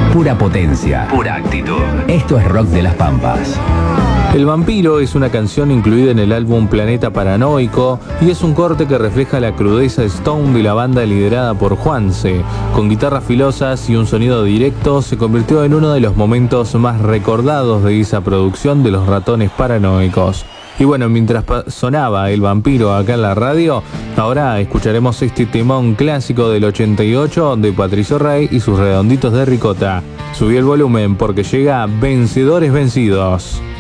Pura potencia, pura actitud. Esto es rock de las Pampas. El Vampiro es una canción incluida en el álbum Planeta Paranoico y es un corte que refleja la crudeza Stone de la banda liderada por Juanse. Con guitarras filosas y un sonido directo, se convirtió en uno de los momentos más recordados de esa producción de Los Ratones Paranoicos. Y bueno, mientras sonaba El Vampiro acá en la radio, ahora escucharemos este temón clásico del 88 de Patricio Rey y sus Redonditos de Ricota. Subí el volumen porque llega Vencedores Vencidos.